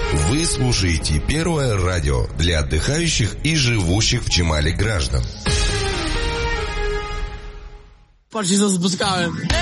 Вы слушаете Первое радио для отдыхающих и живущих в Чимале граждан. Patrz, się zapускałem.